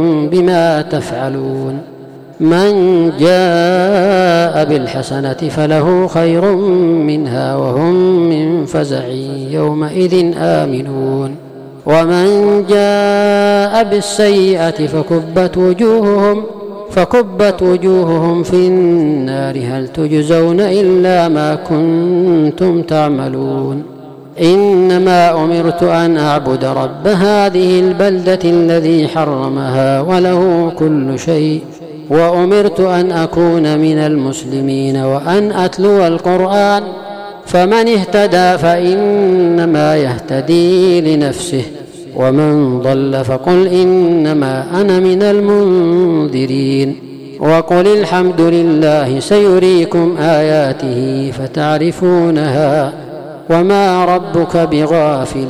بما تفعلون. من جاء بالحسنة فله خير منها وهم من فزع يومئذ آمنون. ومن جاء بالسيئة فكبت وجوههم في النار هل تجزون إلا ما كنتم تعملون. إنما أمرت أن أعبد رب هذه البلدة الذي حرمها وله كل شيء، وأمرت أن أكون من المسلمين وأن أتلو القرآن، فمن اهتدى فإنما يهتدي لنفسه، ومن ضل فقل إنما أنا من المنذرين. وقل الحمد لله سيريكم آياته فتعرفونها وما ربك بغافل